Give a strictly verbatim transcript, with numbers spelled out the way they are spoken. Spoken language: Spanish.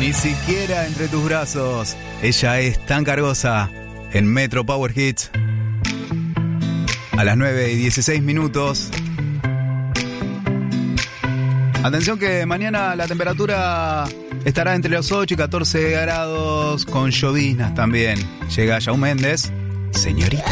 Ni siquiera entre tus brazos. Ella es Tan Cargosa en Metro Power Hits. A las nueve y dieciséis minutos. Atención que mañana la temperatura estará entre los ocho y catorce grados con lloviznas también. Llega Shawn Mendes, señorita.